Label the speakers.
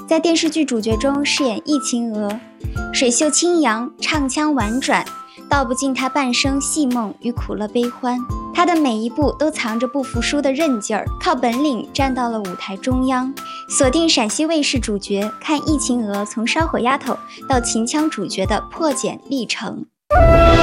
Speaker 1: 在电视剧主角中饰演易秦娥，水袖轻扬，唱腔婉转，道不尽她半生戏梦与苦乐悲欢。她的每一步都藏着不服输的韧劲儿，靠本领站到了舞台中央。锁定陕西卫视主角，看易秦娥从烧火丫头到秦腔主角的破茧历程。